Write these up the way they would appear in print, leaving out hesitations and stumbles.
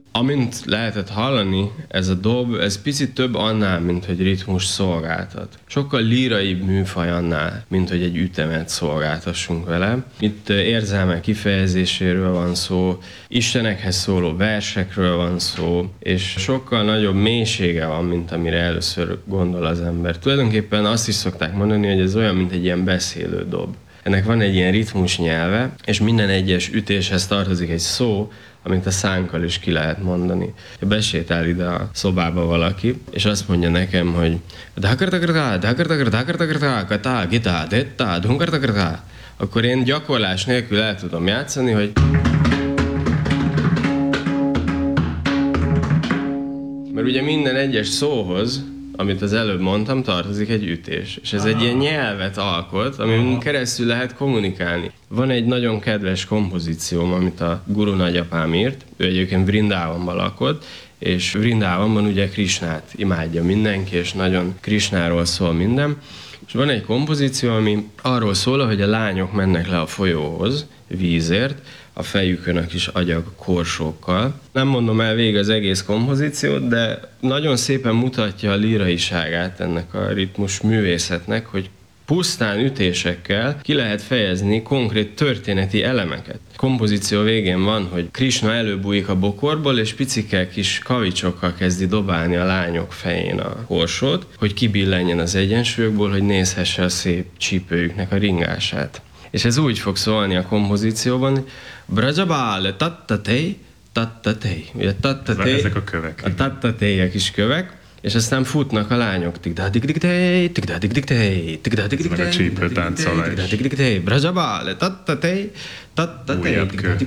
Amint lehetett hallani, ez a dob, ez picit több annál, mint hogy ritmus szolgáltat. Sokkal líraibb műfaj annál, mint hogy egy ütemet szolgáltassunk vele. Itt érzelmek kifejezéséről van szó, istenekhez szóló versekről van szó, és sokkal nagyobb mélysége van, mint amire először gondol az ember. Tulajdonképpen azt is szokták mondani, hogy ez olyan, mint egy ilyen beszélő dob. Ennek van egy ilyen ritmus nyelve, és minden egyes ütéshez tartozik egy szó, amit a szánkkal is ki lehet mondani. Besétál ide a szobába valaki, és azt mondja nekem, hogy akkor én gyakorlás nélkül el tudom játszani, hogy mert ugye minden egyes szóhoz, amit az előbb mondtam, tartozik egy ütés. És ez egy ilyen nyelvet alkot, amin keresztül lehet kommunikálni. Van egy nagyon kedves kompozícióm, amit a guru nagyapám írt. Ő egyébként Vrindávonban lakott, és Vrindávonban ugye Krisnát imádja mindenki, és nagyon Krisnáról szól minden. És van egy kompozíció, ami arról szól, hogy a lányok mennek le a folyóhoz vízért, a fejükön a kis agyag korsókkal. Nem mondom el végig az egész kompozíciót, de nagyon szépen mutatja a líraiságát ennek a ritmus művészetnek, hogy pusztán ütésekkel ki lehet fejezni konkrét történeti elemeket. A kompozíció végén van, hogy Krisna előbújik a bokorból, és picike kis kavicsokkal kezdi dobálni a lányok fején a korsót, hogy kibillenjen az egyensúlyokból, hogy nézhesse a szép csípőjüknek a ringását. És ez úgy fog szólni a kompozícióban, Brajabále tattatej, tattatej. Ugye tattatej, ezek a kövek. A tattatejek is kövek, és aztán futnak a lányok. Ez meg a csípőtáncolás. Brajabále tattatej, tattatej.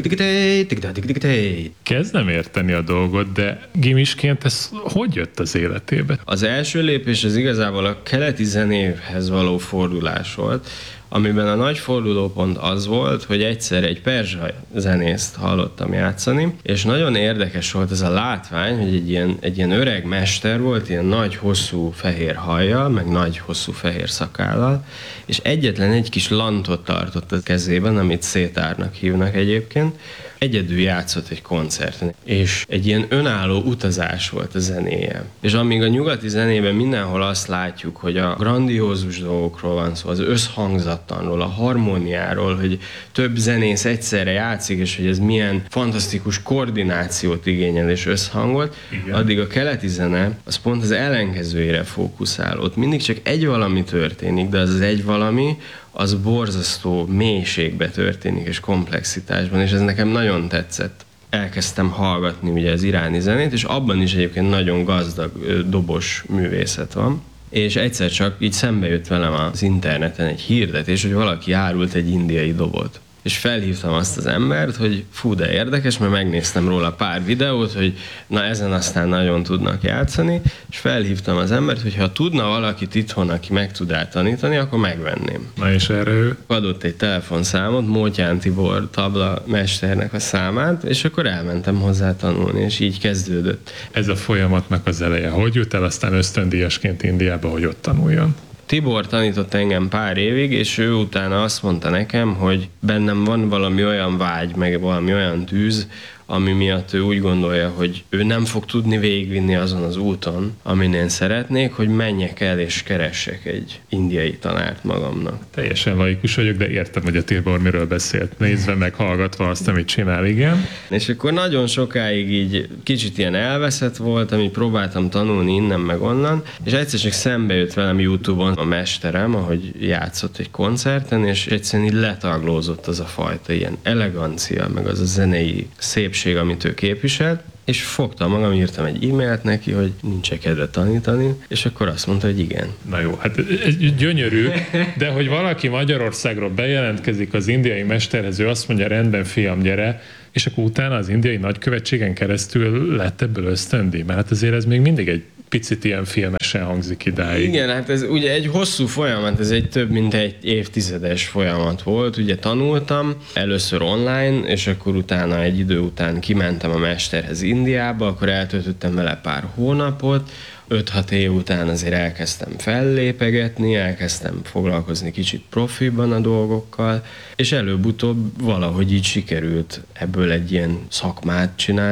Kezd nem érteni a dolgot, de gimisként ez hogy jött az életébe? Az első lépés az igazából a keleti zenéhez való fordulás volt, amiben a nagy fordulópont az volt, hogy egyszer egy perzsa zenészt hallottam játszani, és nagyon érdekes volt ez a látvány, hogy egy ilyen öreg mester volt, ilyen nagy, hosszú fehér hajjal, meg nagy, hosszú fehér szakállal, és egyetlen egy kis lantot tartott a kezében, amit szétárnak hívnak egyébként, egyedül játszott egy koncerten, és egy ilyen önálló utazás volt a zenéje. És amíg a nyugati zenében mindenhol azt látjuk, hogy a grandiózus dolgokról van szó, az összhangzattanról, a harmóniáról, hogy több zenész egyszerre játszik, és hogy ez milyen fantasztikus koordinációt igényel és összhangot, igen. Addig a keleti zene az pont az ellenkezőjére fókuszál. Ott mindig csak egy valami történik, de az egy valami, az borzasztó mélységbe történik, és komplexitásban, és ez nekem nagyon tetszett. Elkezdtem hallgatni ugye az iráni zenét, és abban is egyébként nagyon gazdag dobos művészet van. És egyszer csak így szembe jött velem az interneten egy hirdetés, hogy valaki árult egy indiai dobot. És felhívtam azt az embert, hogy fú, de érdekes, mert megnéztem róla pár videót, hogy na ezen aztán nagyon tudnak játszani, és felhívtam az embert, hogy ha tudna valakit itthon, aki meg tud tanítani, akkor megvenném. Na és erre ő? Adott egy telefonszámot, Mótyán Tibor tabla mesternek a számát, és akkor elmentem hozzá tanulni, és így kezdődött. Ez a folyamatnak az eleje. Hogy jut el aztán ösztöndíjasként Indiába, hogy ott tanuljon? Tibor tanított engem pár évig, és ő utána azt mondta nekem, hogy bennem van valami olyan vágy, meg valami olyan tűz, ami miatt ő úgy gondolja, hogy ő nem fog tudni végigvinni azon az úton, amin én szeretnék, hogy menjek el és keressek egy indiai tanárt magamnak. Teljesen laikus vagyok, de értem, hogy a Tibor miről beszélt. Nézve meg, hallgatva azt, amit csinál, igen. És akkor nagyon sokáig így kicsit ilyen elveszett volt, amit próbáltam tanulni innen meg onnan, és egyszer csak szembe jött velem YouTube-on a mesterem, ahogy játszott egy koncerten, és egyszerűen így letaglózott az a fajta ilyen elegancia, meg az a zenei szépség, amit ő képviselt, és fogtam magam, írtam egy e-mailt neki, hogy nincs kedve tanítani, és akkor azt mondta, hogy igen. Na jó, hát ez gyönyörű, de hogy valaki Magyarországról bejelentkezik az indiai mesterhez, ő azt mondja, rendben fiam, gyere, és akkor utána az indiai nagykövetségen keresztül lett ebből ösztöndíj, mert hát azért ez még mindig egy picit ilyen filmesen hangzik idáig. Igen, hát ez ugye egy hosszú folyamat, ez egy több mint egy évtizedes folyamat volt. Ugye tanultam először online, és akkor utána egy idő után kimentem a mesterhez Indiába, akkor eltöltöttem vele pár hónapot, 5-6 év után azért elkezdtem fellépegetni, elkezdtem foglalkozni kicsit profiban a dolgokkal, és előbb-utóbb valahogy így sikerült ebből egy ilyen szakmát csinálni.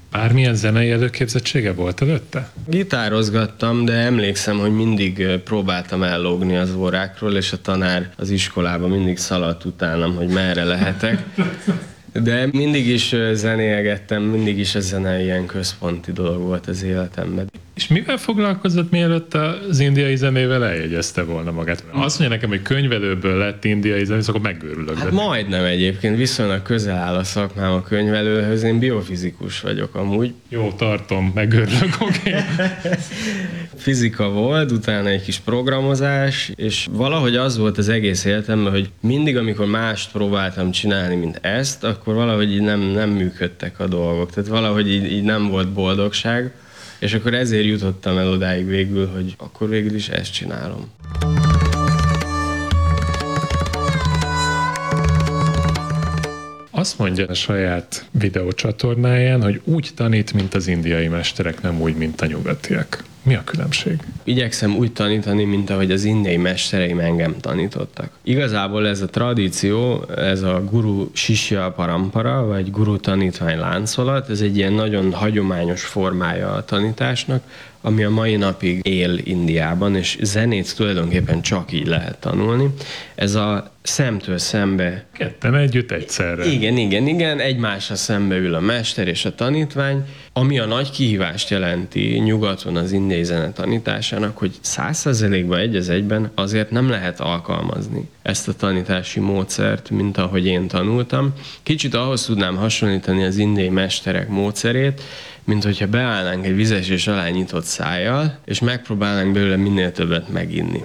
Bármilyen zenei előképzettsége volt előtte? Gitározgattam, de emlékszem, hogy mindig próbáltam ellógni az órákról, és a tanár az iskolában mindig szaladt utánam, hogy merre lehetek. De mindig is zenélgettem, mindig is a zene ilyen központi dolog volt az életemben. És mivel foglalkozott, mielőtt az indiai zenével eljegyezte volna magát? Azt mondja nekem, hogy könyvelőből lett indiai zenész, akkor megőrülök. Hát majdnem egyébként, viszonylag közel áll a szakmám a könyvelőhöz, én biofizikus vagyok amúgy. Jó, tartom, megőrülök, oké. Fizika volt, utána egy kis programozás, és valahogy az volt az egész életemben, hogy mindig, amikor mást próbáltam csinálni, mint ezt, akkor valahogy így nem működtek a dolgok. Tehát valahogy így nem volt boldogság, és akkor ezért jutottam el odáig végül, hogy akkor végül is ezt csinálom. Azt mondja a saját videócsatornáján, hogy úgy tanít, mint az indiai mesterek, nem úgy, mint a nyugatiak. Mi a különbség? Igyekszem úgy tanítani, mint ahogy az indiai mestereim engem tanítottak. Igazából ez a tradíció, ez a guru sisya parampara, vagy guru tanítvány láncolat, ez egy ilyen nagyon hagyományos formája a tanításnak, ami a mai napig él Indiában, és zenét tulajdonképpen csak így lehet tanulni. Ez a szemtől szembe... Ketten együtt egyszerre. Igen, egymásra szembe ül a mester és a tanítvány, ami a nagy kihívást jelenti nyugaton az indiai zene tanításának, hogy 100%-ban egy az egyben azért nem lehet alkalmazni ezt a tanítási módszert, mint ahogy én tanultam. Kicsit ahhoz tudnám hasonlítani az indiai mesterek módszerét, mint hogyha beállnánk egy vizesés alá nyitott szájjal, és megpróbálnánk belőle minél többet meginni.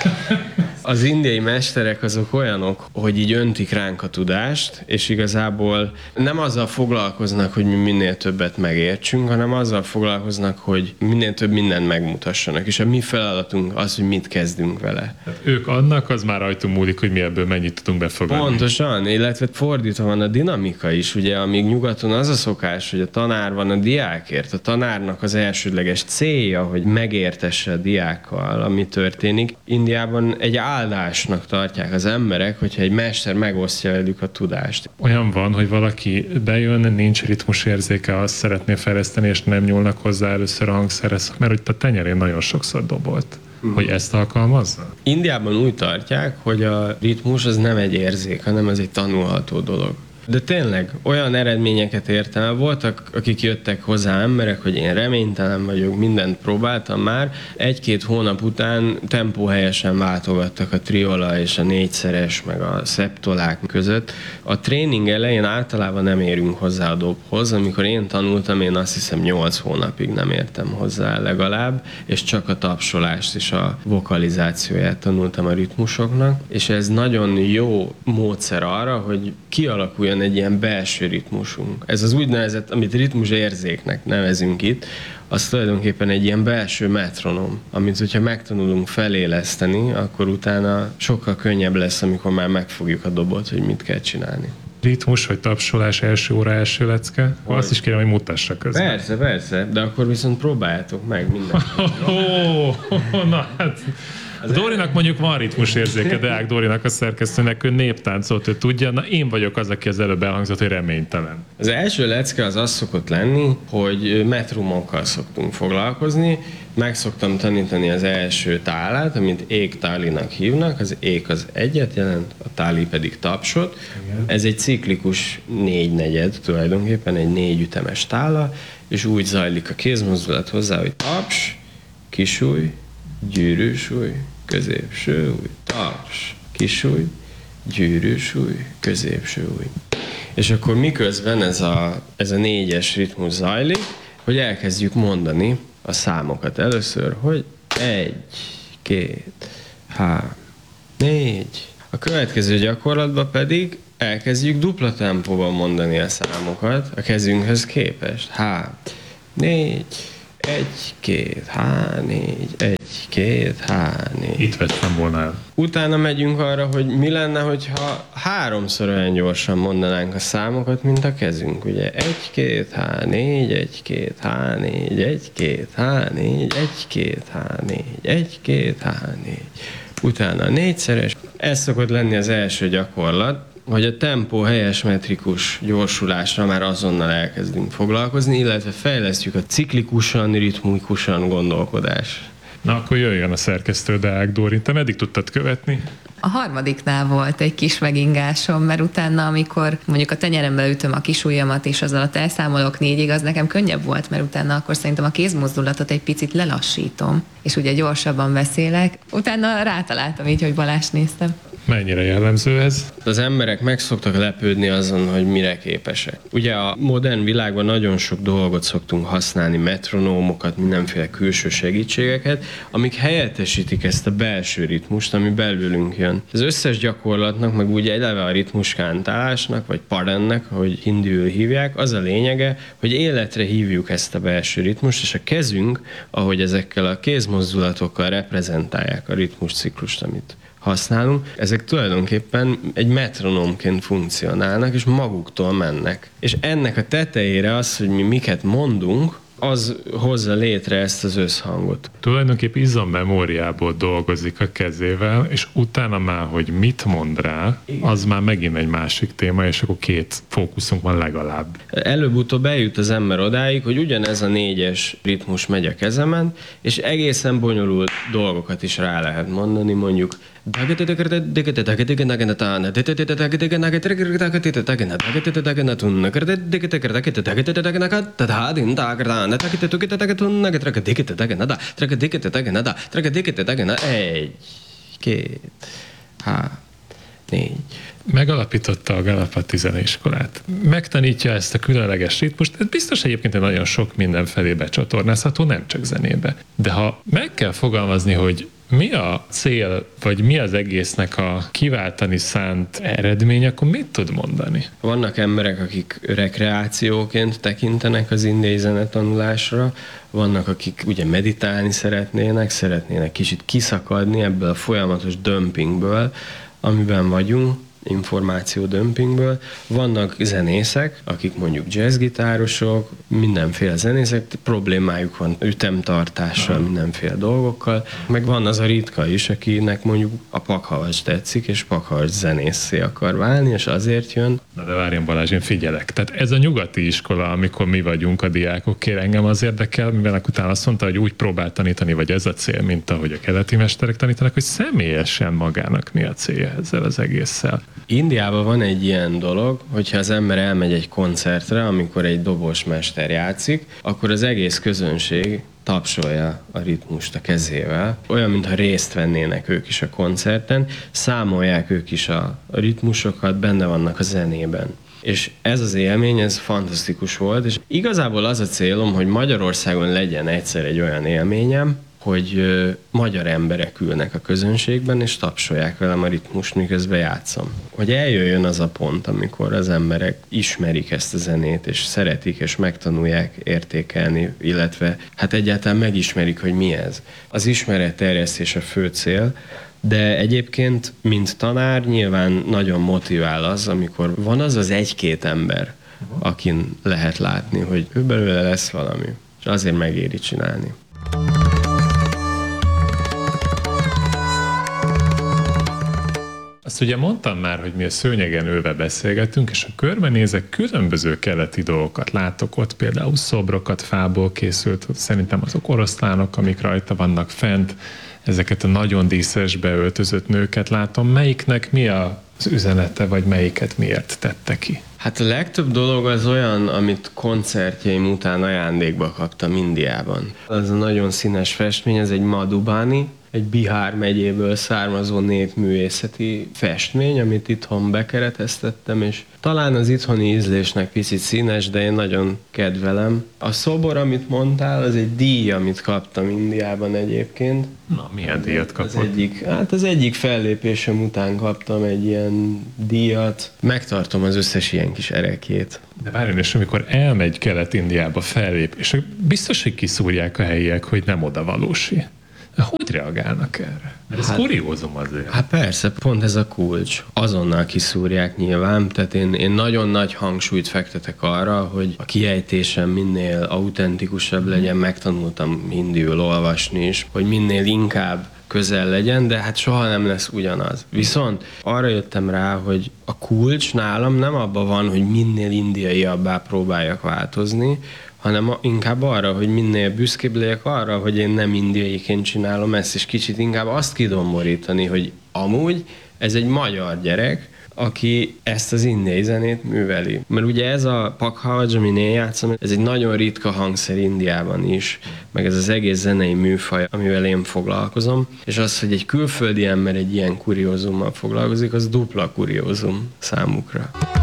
Az indiai mesterek azok olyanok, hogy így öntik ránk a tudást, és igazából nem azzal foglalkoznak, hogy mi minél többet megértsünk, hanem azzal foglalkoznak, hogy minél több mindent megmutassanak. És a mi feladatunk az, hogy mit kezdünk vele. Hát ők adnak, az már rajtunk múlik, hogy mi ebből mennyit tudunk befogadni. Pontosan, illetve fordítva van a dinamika is, ugye, amíg nyugaton az a szokás, hogy a tanár van a diákért. A tanárnak az elsődleges célja, hogy megértesse a diákkal, ami történik. Indiában egy áldásnak tartják az emberek, hogyha egy mester megosztja velük a tudást. Olyan van, hogy valaki bejön, nincs ritmusérzéke, azt szeretné fejleszteni, és nem nyúlnak hozzá először a hangszerhez, mert hogy a tenyerén nagyon sokszor dobolt. Hogy ezt alkalmazza? Indiában úgy tartják, hogy a ritmus az nem egy érzék, hanem ez egy tanulható dolog. De tényleg olyan eredményeket értem el. Voltak, akik jöttek hozzá emberek, hogy én reménytelen vagyok, mindent próbáltam már. 1-2 hónap után tempóhelyesen váltogattak a triola és a 4-szeres, meg a szeptolák között. A tréning elején általában nem érünk hozzá a dobhoz. Amikor én tanultam, én azt hiszem 8 hónapig nem értem hozzá legalább, és csak a tapsolást és a vokalizációját tanultam a ritmusoknak. És ez nagyon jó módszer arra, hogy kialakuljon egy ilyen belső ritmusunk. Ez az úgynevezett, amit ritmusérzéknek nevezünk itt, az tulajdonképpen egy ilyen belső metronom, amit hogyha megtanulunk feléleszteni, akkor utána sokkal könnyebb lesz, amikor már megfogjuk a dobot, hogy mit kell csinálni. Ritmus vagy tapsolás első óra, első lecke? Azt is kérem, hogy mutassa közben. Persze, de akkor viszont próbáljátok meg mindent. Na hát... Dórinak mondjuk van ritmusérzéke, Deák Dórinak a szerkesztőnek, ő néptáncolt, ő tudja. Na én vagyok az, aki az előbb elhangzott, hogy reménytelen. Az első lecke az szokott lenni, hogy metrumokkal szoktunk foglalkozni. Meg szoktam tanítani az első tálát, amit ék-tálinak hívnak. Az ék az egyet jelent, a táli pedig tapsot. Igen. Ez egy ciklikus 4/4 tulajdonképpen, egy 4 ütemes tála, és úgy zajlik a kézmozdulat hozzá, hogy taps, kisúly, gyűrűsúly, középső új, taps, kisúly, gyűrűsúly, középső új. És akkor miközben ez a 4-es ritmus zajlik, hogy elkezdjük mondani a számokat először, hogy 1, 2, 3, 4. A következő gyakorlatban pedig elkezdjük dupla tempóban mondani a számokat a kezünkhöz képest. 3, 4, 1, 2, 3, 4, 1, 2, 3, 4. Itt vettem volna el. Utána megyünk arra, hogy mi lenne, hogyha 3-szor olyan gyorsan mondanánk a számokat, mint a kezünk. Ugye 1, 2, 3, 4, 1, 2, 3, 4, 1, 2, 3, 4, 1, 2, 3, 4, 1, 2, 3, 4. Utána a 4-szeres. Ez szokott lenni az első gyakorlat, hogy a tempó helyes metrikus gyorsulásra már azonnal elkezdünk foglalkozni, illetve fejlesztjük a ciklikusan, ritmikusan gondolkodás. Na, akkor jöjjön a szerkesztő Deák Dóri. Te meddig tudtad követni? A harmadiknál volt egy kis megingásom, mert utána, amikor mondjuk a tenyerembe ütöm a kis ujjamat, és az alatt elszámolok 4-ig, az nekem könnyebb volt, mert utána akkor szerintem a kézmozdulatot egy picit lelassítom, és ugye gyorsabban beszélek. Utána rátaláltam így, hogy Balást néztem. Mennyire jellemző ez? Az emberek meg szoktak lepődni azon, hogy mire képesek. Ugye a modern világban nagyon sok dolgot szoktunk használni, metronómokat, mindenféle külső segítségeket, amik helyettesítik ezt a belső ritmust, ami belülünk jön. Az összes gyakorlatnak, meg ugye eleve a ritmus kántálásnak, vagy parennek, ahogy hindiül hívják, az a lényege, hogy életre hívjuk ezt a belső ritmust, és a kezünk, ahogy ezekkel a kézmozdulatokkal reprezentálják a ritmusciklust, amit használunk, ezek tulajdonképpen egy metronómként funkcionálnak, és maguktól mennek. És ennek a tetejére az, hogy mi miket mondunk, az hozza létre ezt az összhangot. Tulajdonképp izommemóriából dolgozik a kezével, és utána már, hogy mit mond rá, az már megint egy másik téma, és akkor 2 fókuszunk van legalább. Előbb-utóbb eljut az ember odáig, hogy ugyanez a 4-es ritmus megy a kezemen, és egészen bonyolult dolgokat is rá lehet mondani, mondjuk egy, két, négy. Megalapította a Galapati zeneiskolát. Megtanítja ezt a különleges ritmust, ez biztos egyébként nagyon sok mindenfelé becsatornázható, nem csak zenébe. De ha meg kell fogalmazni, hogy mi a cél, vagy mi az egésznek a kiváltani szánt eredmény, akkor mit tud mondani? Vannak emberek, akik rekreációként tekintenek az indiai zenetanulásra, vannak, akik ugye meditálni szeretnének kicsit kiszakadni ebből a folyamatos dömpingből, amiben vagyunk, információdömpingből. Vannak zenészek, akik mondjuk jazzgitárosok, mindenféle zenészek, problémájuk van ütemtartással, mindenféle dolgokkal, meg van az a ritka is, akinek mondjuk a Pakhavas tetszik, és Pakhavas zenészé akar válni, és azért jön. Na de várjon Balázs, én figyelek. Tehát ez a nyugati iskola, amikor mi vagyunk a diákok, kér engem az érdekel, mivel utána azt mondta, hogy úgy próbál tanítani, vagy ez a cél, mint ahogy a keleti mesterek tanítanak, hogy személyesen magának mi a célja ezzel az egésszel. Indiában van egy ilyen dolog, hogyha az ember elmegy egy koncertre, amikor egy dobosmester játszik, akkor az egész közönség tapsolja a ritmust a kezével. Olyan, mintha részt vennének ők is a koncerten, számolják ők is a ritmusokat, benne vannak a zenében. És ez az élmény, ez fantasztikus volt, és igazából az a célom, hogy Magyarországon legyen egyszer egy olyan élményem, hogy magyar emberek ülnek a közönségben, és tapsolják velem a ritmust, miközben játszom. Hogy eljöjjön az a pont, amikor az emberek ismerik ezt a zenét, és szeretik, és megtanulják értékelni, illetve hát egyáltalán megismerik, hogy mi ez. Az ismeretterjesztés a fő cél, de egyébként, mint tanár, nyilván nagyon motivál az, amikor van az az 1-2 ember, akin lehet látni, hogy ő belőle lesz valami, és azért megéri csinálni. Azt ugye mondtam már, hogy mi a szőnyegen ülve beszélgetünk, és ha körbenézek, különböző keleti dolgokat látok ott, például szobrokat fából készült, szerintem azok oroszlánok, amik rajta vannak fent, ezeket a nagyon díszesbe öltözött nőket látom. Melyiknek mi az üzenete, vagy melyiket miért tette ki? Hát a legtöbb dolog az olyan, amit koncertjeim után ajándékba kaptam Indiában. Az a nagyon színes festmény, ez egy Madhubani, egy Bihar megyéből származó népművészeti festmény, amit itthon bekereteztettem, és talán az itthoni ízlésnek picit színes, de én nagyon kedvelem. A szobor, amit mondtál, az egy díj, amit kaptam Indiában egyébként. Na, milyen díjat kapott? Az egyik fellépésem után kaptam egy ilyen díjat. Megtartom az összes ilyen kis erekét. De várjon, és amikor elmegy Kelet-Indiába fellép, és biztos, hogy kiszúrják a helyiek, hogy nem oda valósi. Hogy reagálnak erre? Mert ez kuriózum azért. Hát persze, pont ez a kulcs. Azonnal kiszúrják nyilván, tehát én nagyon nagy hangsúlyt fektetek arra, hogy a kiejtésem minél autentikusabb legyen, megtanultam hindiül olvasni is, hogy minél inkább közel legyen, de hát soha nem lesz ugyanaz. Viszont arra jöttem rá, hogy a kulcs nálam nem abban van, hogy minél indiaiabbá próbáljak változni, hanem inkább arra, hogy minél büszkébb legyek arra, hogy én nem indiaiként csinálom ezt, és kicsit inkább azt kidomborítani, hogy amúgy ez egy magyar gyerek, aki ezt az indiai zenét műveli. Mert ugye ez a Pakhavaj, amin én játszom, ez egy nagyon ritka hangszer Indiában is, meg ez az egész zenei műfaj, amivel én foglalkozom, és az, hogy egy külföldi ember egy ilyen kuriózummal foglalkozik, az dupla kuriózum számukra.